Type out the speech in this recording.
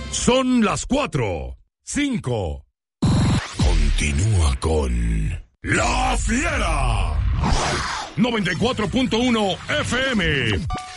Son las 4:05. Continúa con La Fiera. 94.1 FM.